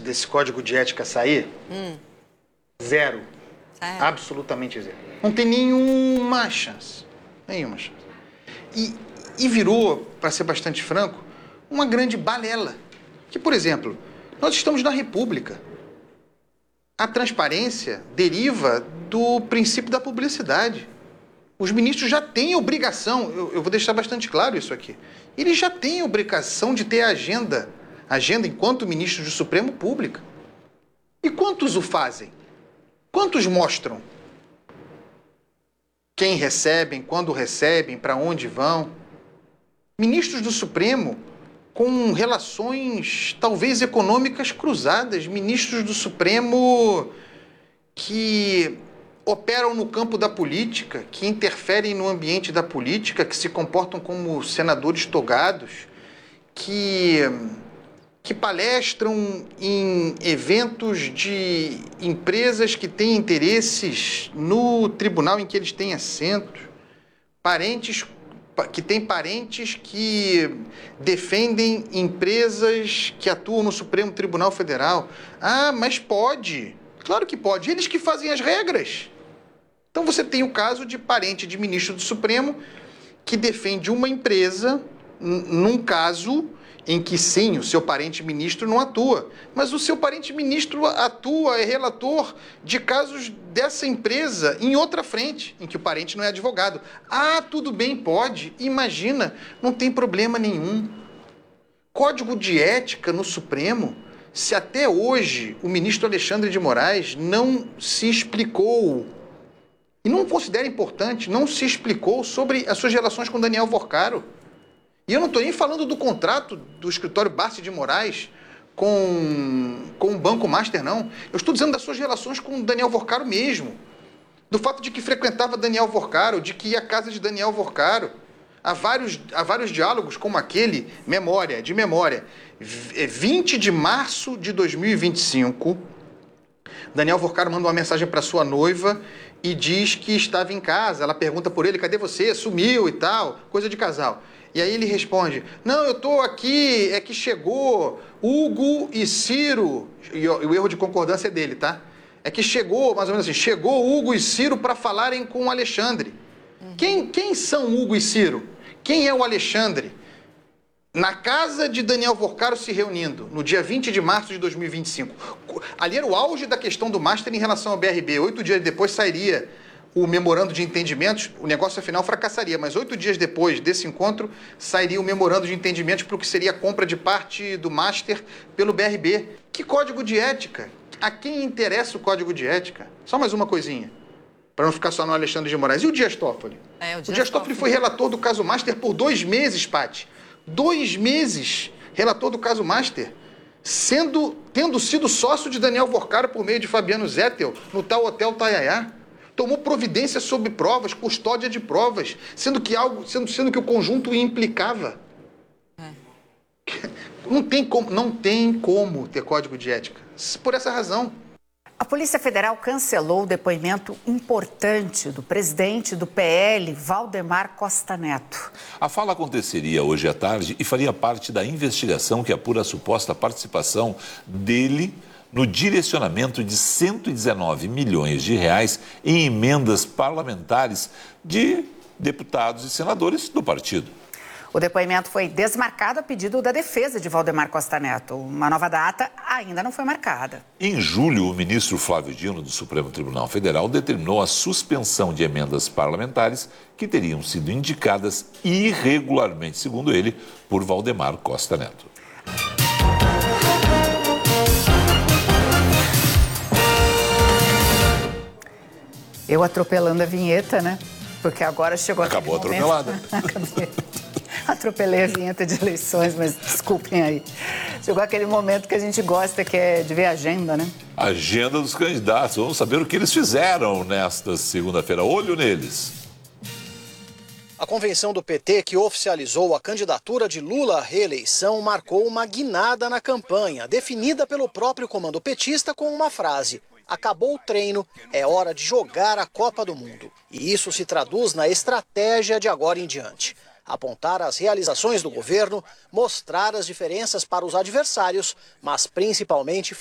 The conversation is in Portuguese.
desse código de ética sair? Zero. Sério? Absolutamente zero. Não tem nenhuma chance. Nenhuma chance. E virou, para ser bastante franco, uma grande balela. Que, por exemplo, nós estamos na República. A transparência deriva do princípio da publicidade. Os ministros já têm obrigação, eu vou deixar bastante claro isso aqui, eles já têm obrigação de ter agenda enquanto ministros do Supremo pública. E quantos o fazem? Quantos mostram? Quem recebem, quando recebem, para onde vão? Ministros do Supremo com relações talvez econômicas cruzadas, ministros do Supremo que operam no campo da política, que interferem no ambiente da política, que se comportam como senadores togados, que palestram em eventos de empresas que têm interesses no tribunal em que eles têm assento, que têm parentes que defendem empresas que atuam no Supremo Tribunal Federal. Ah, mas pode. Claro que pode. Eles que fazem as regras. Então você tem o caso de parente de ministro do Supremo que defende uma empresa num caso em que sim, o seu parente ministro não atua, mas o seu parente ministro atua, é relator de casos dessa empresa em outra frente, em que o parente não é advogado. Ah, tudo bem, pode. Imagina, não tem problema nenhum. Código de ética no Supremo, se até hoje o ministro Alexandre de Moraes não se explicou, e não considera importante, não se explicou sobre as suas relações com Daniel Vorcaro. E eu não estou nem falando do contrato do escritório Barsi de Moraes com o Banco Master, não. Eu estou dizendo das suas relações com Daniel Vorcaro mesmo. Do fato de que frequentava Daniel Vorcaro, de que ia à casa de Daniel Vorcaro. Há vários diálogos como aquele, de memória. 20 de março de 2025, Daniel Vorcaro manda uma mensagem para sua noiva e diz que estava em casa. Ela pergunta por ele, cadê você? Sumiu e tal, coisa de casal. E aí ele responde, não, eu estou aqui, é que chegou Hugo e Ciro, e o erro de concordância é dele, tá? É que chegou, mais ou menos assim, chegou Hugo e Ciro para falarem com o Alexandre. Quem são Hugo e Ciro? Quem é o Alexandre? Na casa de Daniel Vorcaro se reunindo, no dia 20 de março de 2025. Ali era o auge da questão do Master em relação ao BRB. 8 dias depois sairia o memorando de entendimentos, o negócio afinal fracassaria, mas 8 dias depois desse encontro sairia o memorando de entendimentos para o que seria a compra de parte do Master pelo BRB. Que código de ética? A quem interessa o código de ética? Só mais uma coisinha, para não ficar só no Alexandre de Moraes. E o Dias Toffoli? O Dias Toffoli foi relator do caso Master por 2 meses, Paty. 2 meses, relator do caso Master, tendo sido sócio de Daniel Vorcaro por meio de Fabiano Zettel no tal Hotel Taiaiá. Tomou providência sobre provas, custódia de provas, sendo que o conjunto implicava. Não tem como ter código de ética, por essa razão. A Polícia Federal cancelou o depoimento importante do presidente do PL, Valdemar Costa Neto. A fala aconteceria hoje à tarde e faria parte da investigação que apura a suposta participação dele no direcionamento de 119 milhões de reais em emendas parlamentares de deputados e senadores do partido. O depoimento foi desmarcado a pedido da defesa de Valdemar Costa Neto. Uma nova data ainda não foi marcada. Em julho, o ministro Flávio Dino, do Supremo Tribunal Federal, determinou a suspensão de emendas parlamentares que teriam sido indicadas irregularmente, segundo ele, por Valdemar Costa Neto. Eu atropelando a vinheta, né? Porque agora chegou aquele momento... Acabou atropelada. Atropelei a vinheta de eleições, mas desculpem aí. Chegou aquele momento que a gente gosta, que é de ver a agenda, né? Agenda dos candidatos. Vamos saber o que eles fizeram nesta segunda-feira. Olho neles. A convenção do PT, que oficializou a candidatura de Lula à reeleição, marcou uma guinada na campanha, definida pelo próprio comando petista com uma frase: acabou o treino, é hora de jogar a Copa do Mundo. E isso se traduz na estratégia de agora em diante. Apontar as realizações do governo, mostrar as diferenças para os adversários, mas principalmente